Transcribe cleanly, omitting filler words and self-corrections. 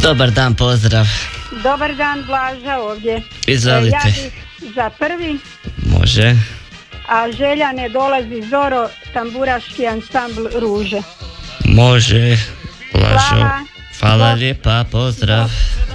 Dobar dan, pozdrav. Dobar dan, Blaža ovdje. Izvolite. Ja bih za prvi, Može. a želja ne dolazi zoro, tamburaški ansambl Ruže. Može. Blažo. Hvala. Hvala lijepa, pozdrav.